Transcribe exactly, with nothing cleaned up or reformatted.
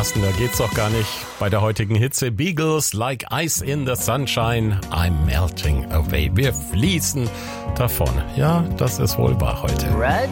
Passender geht's doch gar nicht bei der heutigen Hitze. Beagles, like ice in the sunshine, I'm melting away. Wir fließen davon. Ja, das ist wohl wahr heute.